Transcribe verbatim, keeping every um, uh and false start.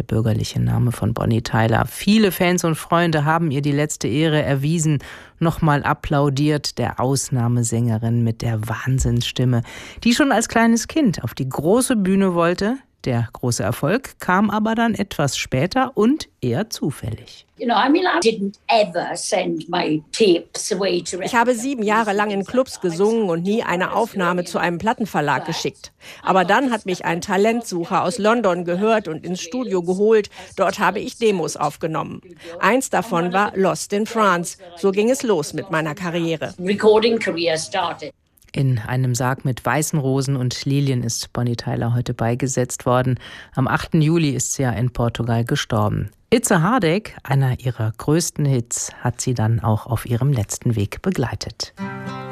bürgerliche Name von Bonnie Tyler. Viele Fans und Freunde haben ihr die letzte Ehre erwiesen, nochmal applaudiert der Ausnahmesängerin mit der Wahnsinnsstimme, die schon als kleines Kind auf die große Bühne wollte. Der große Erfolg kam aber dann etwas später und eher zufällig. Ich habe sieben Jahre lang in Clubs gesungen und nie eine Aufnahme zu einem Plattenverlag geschickt. Aber dann hat mich ein Talentsucher aus London gehört und ins Studio geholt. Dort habe ich Demos aufgenommen. Eins davon war Lost in France. So ging es los mit meiner Karriere. In einem Sarg mit weißen Rosen und Lilien ist Bonnie Tyler heute beigesetzt worden. Am achten Juli ist sie ja in Portugal gestorben. It's a Heartache, einer ihrer größten Hits, hat sie dann auch auf ihrem letzten Weg begleitet.